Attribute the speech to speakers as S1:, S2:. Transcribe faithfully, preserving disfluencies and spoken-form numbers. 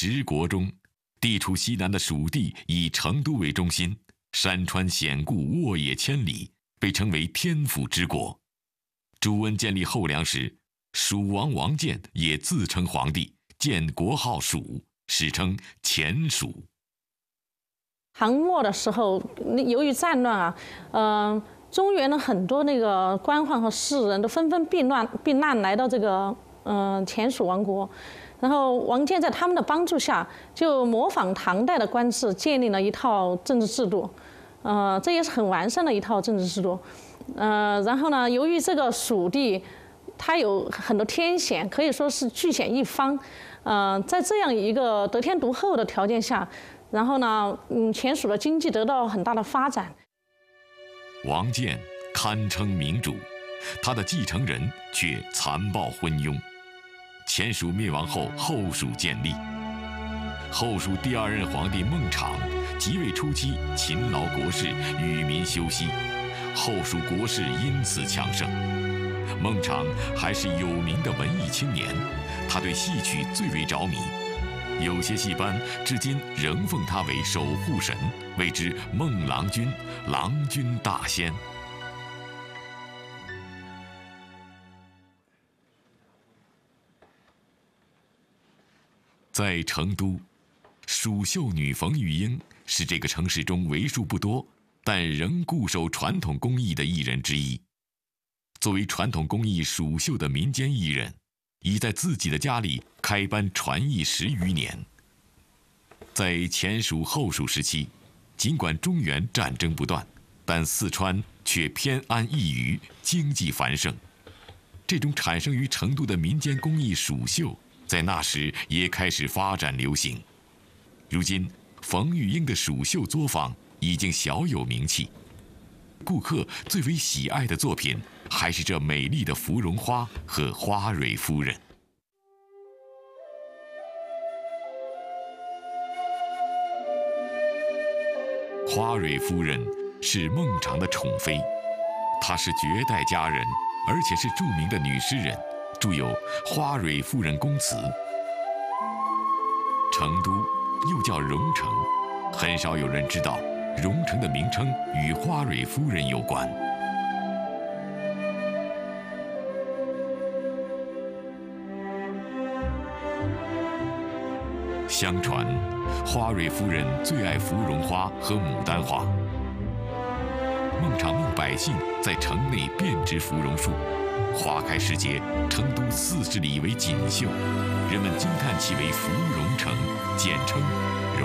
S1: 十国中，地处西南的蜀地以成都为中心，山川险固，沃野千里，被称为天府之国。朱温建立后梁时，蜀王王建也自称皇帝，建国号蜀，史称前蜀。
S2: 唐末的时候，由于战乱啊，呃，中原的很多那个官宦和士人都纷纷避难避难来到这个嗯、呃、前蜀王国，然后王建在他们的帮助下，就模仿唐代的官制，建立了一套政治制度，呃，这也是很完善的一套政治制度。呃，然后呢，由于这个蜀地它有很多天险，可以说是据险一方，呃，在这样一个得天独厚的条件下。然后呢，嗯，前蜀的经济得到很大的发展。
S1: 王建堪称明主，他的继承人却残暴昏庸。前蜀灭亡后，后蜀建立。后蜀第二任皇帝孟昶即位初期勤劳国事，与民休息，后蜀国势因此强盛。孟昶还是有名的文艺青年，他对戏曲最为着迷。有些戏班至今仍奉他为守护神，谓之孟郎君、郎君大仙。在成都，蜀绣女冯玉英是这个城市中为数不多但仍固守传统工艺的艺人之一。作为传统工艺蜀绣的民间艺人，已在自己的家里开班传艺十余年。在前蜀后蜀时期，尽管中原战争不断，但四川却偏安一隅，经济繁盛。这种产生于成都的民间工艺蜀绣，在那时也开始发展流行。如今，冯玉英的蜀绣作坊已经小有名气，顾客最为喜爱的作品还是这美丽的芙蓉花和花蕊夫人。花蕊夫人是孟昶的宠妃，她是绝代佳人，而且是著名的女诗人，著有《花蕊夫人宫词》。成都又叫蓉城，很少有人知道蓉城的名称与花蕊夫人有关。相传，花蕊夫人最爱芙蓉花和牡丹花。孟昶命百姓在城内遍植芙蓉树，花开时节，成都四十里为锦绣，人们惊叹其为芙蓉城，简称